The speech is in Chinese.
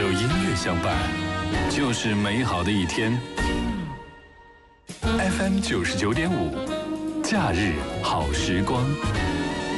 有音乐相伴，就是美好的一天。FM 99.5，假日好时光。